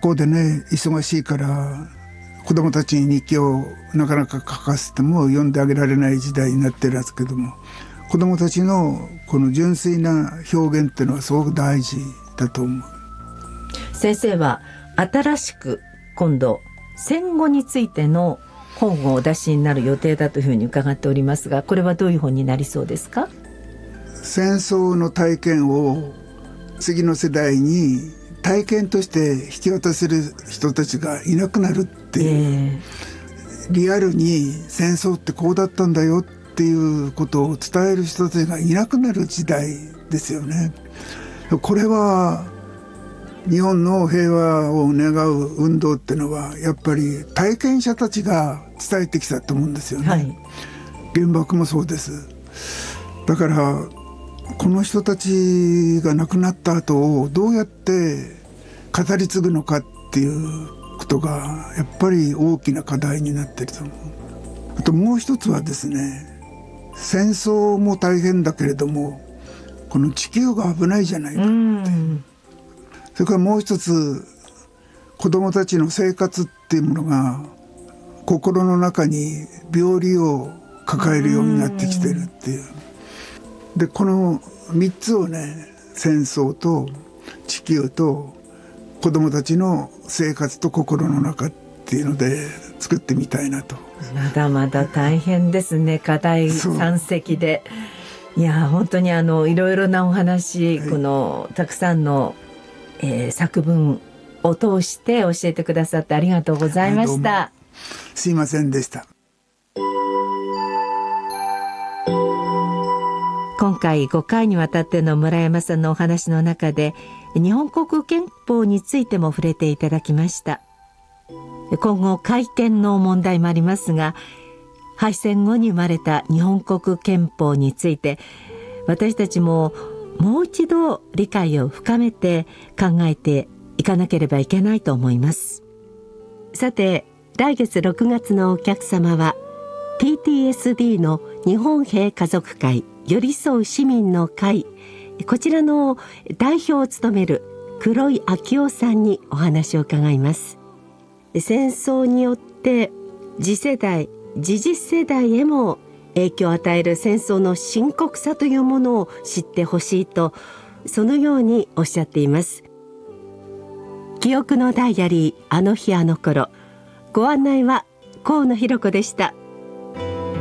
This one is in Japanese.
校でね忙しいから子どもたちに日記をなかなか書かせても読んであげられない時代になってるんですけども、子どもたちのこの純粋な表現っていうのはすごく大事だと思う。 先生は新しく今度戦後についての本をお出しになる予定だというふうに伺っておりますが、これはどういう本になりそうですか？ 戦争の体験を次の世代に体験として引き渡せる人たちがいなくなるっていう、リアルに戦争ってこうだったんだよっていうことを伝える人たちがいなくなる時代ですよね。これは日本の平和を願う運動ってのはやっぱり体験者たちが伝えてきたと思うんですよね、はい、原爆もそうです。だからこの人たちが亡くなった後をどうやって語り継ぐのかっていうことがやっぱり大きな課題になっていると思う。あともう一つはですね、戦争も大変だけれどもこの地球が危ないじゃないかって、それからもう一つ子どもたちの生活っていうものが心の中に病理を抱えるようになってきてるっていう。でこの3つをね、戦争と地球と子どもたちの生活と心の中っていうので作ってみたいなと。 まだまだ大変ですね、課題山積で。いや本当にいろいろなお話、はい、このたくさんの、作文を通して教えてくださってありがとうございました。 すいませんでした。 今回5回にわたっての村山さんのお話の中で日本国憲法についても触れていただきました。今後改憲の問題もありますが、敗戦後に生まれた日本国憲法について私たちももう一度理解を深めて考えていかなければいけないと思います。さて来月6月のお客様は PTSD の日本平家族会寄り添う市民の会、こちらの代表を務める黒井昭夫さんにお話を伺います。戦争によって次世代次々世代へも影響を与える戦争の深刻さというものを知ってほしいと、そのようにおっしゃっています。記憶のダイアリー、あの日あの頃。ご案内は河野弘子でした。